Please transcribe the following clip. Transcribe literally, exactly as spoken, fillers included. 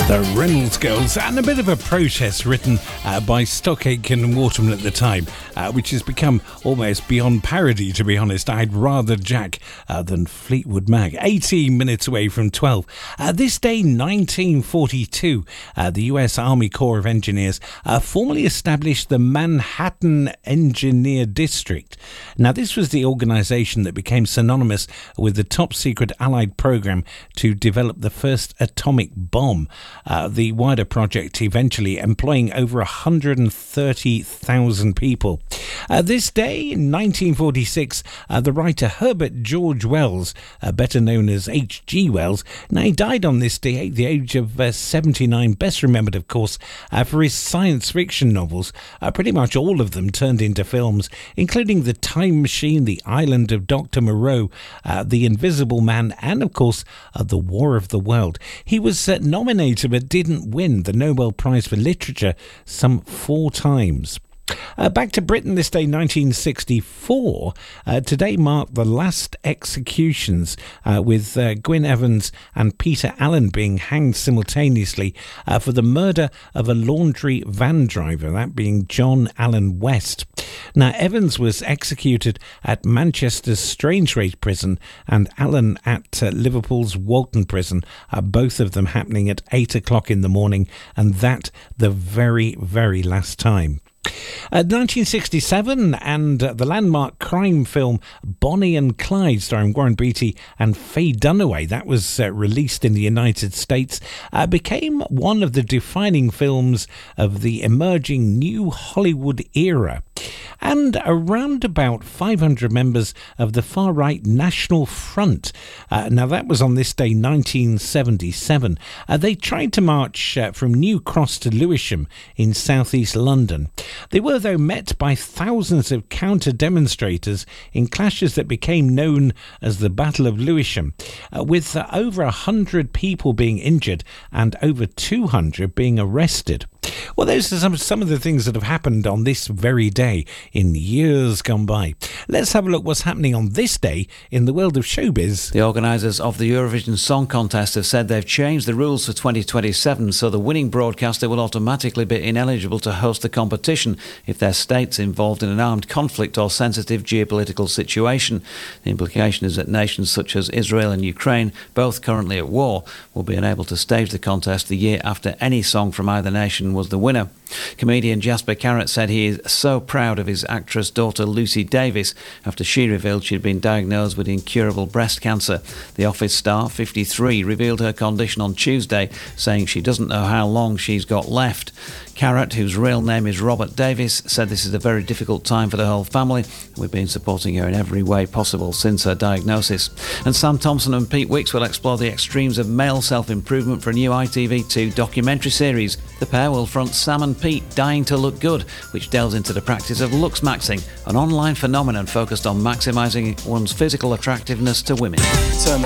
The Reynolds Girls, and a bit of a protest written uh, by Stock Aitken and Waterman at the time, uh, which has become almost beyond parody, to be honest. I'd rather Jack uh, than Fleetwood Mac. eighteen minutes away from twelve. Uh, this day, nineteen forty-two, uh, the U S Army Corps of Engineers uh, formally established the Manhattan Engineer District. Now, this was the organisation that became synonymous with the top-secret Allied programme to develop the first atomic bomb. Uh, the wider project eventually employing over one hundred thirty thousand people. Uh, this day, in nineteen forty-six, uh, the writer Herbert George Wells, uh, better known as H G Wells, now he died on this day at the age of uh, seventy-nine, best remembered, of course, uh, for his science fiction novels, uh, pretty much all of them turned into films, including The Time Machine, The Island of Doctor Moreau, uh, The Invisible Man, and, of course, uh, The War of the World. He was uh, nominated but didn't win the Nobel Prize for Literature some four times. Uh, back to Britain this day, nineteen sixty-four. Uh, today marked the last executions, uh, with uh, Gwyn Evans and Peter Allen being hanged simultaneously uh, for the murder of a laundry van driver, that being John Allen West. Now, Evans was executed at Manchester's Strangeways Prison and Allen at uh, Liverpool's Walton Prison, uh, both of them happening at eight o'clock in the morning, and that the very, very last time. Uh, nineteen sixty-seven, and uh, the landmark crime film Bonnie and Clyde, starring Warren Beatty and Faye Dunaway, that was uh, released in the United States, uh, became one of the defining films of the emerging new Hollywood era. And around about five hundred members of the far-right National Front, uh, now that was on this day, nineteen seventy-seven, uh, they tried to march uh, from New Cross to Lewisham in southeast London. They were, though, met by thousands of counter-demonstrators in clashes that became known as the Battle of Lewisham, uh, with uh, over one hundred people being injured and over two hundred being arrested. Well, those are some, some of the things that have happened on this very day in years gone by. Let's have a look what's happening on this day in the world of showbiz. The organisers of the Eurovision Song Contest have said they've changed the rules for twenty twenty-seven, so the winning broadcaster will automatically be ineligible to host the competition if their state's involved in an armed conflict or sensitive geopolitical situation. The implication is that nations such as Israel and Ukraine, both currently at war, will be unable to stage the contest the year after any song from either nation was the winner. Comedian Jasper Carrott said he is so proud of his actress daughter Lucy Davis after she revealed she'd been diagnosed with incurable breast cancer. The Office star, fifty-three, revealed her condition on Tuesday, saying she doesn't know how long she's got left. Carrott, whose real name is Robert Davis, said this is a very difficult time for the whole family. We've been supporting her in every way possible since her diagnosis. And Sam Thompson and Pete Wicks will explore the extremes of male self-improvement for a new I T V two documentary series. The pair will front Sam and Pete Dying to Look Good, which delves into the practice of looks maxing, an online phenomenon focused on maximising one's physical attractiveness to women. Turn that